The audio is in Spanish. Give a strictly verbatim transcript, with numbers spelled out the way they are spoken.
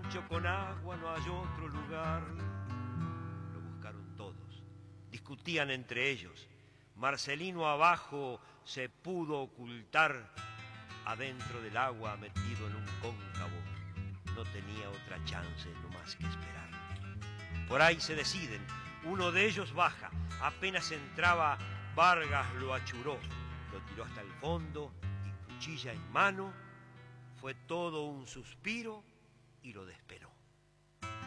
rancho con agua no hay otro lugar. Lo buscaron todos, discutían entre ellos. Marcelino abajo se pudo ocultar, adentro del agua metido en un cóncavo. No tenía otra chance no más que esperar. Por ahí se deciden, uno de ellos baja, apenas entraba, Vargas lo achuró, lo tiró hasta el fondo y cuchilla en mano, fue todo un suspiro y lo desesperó.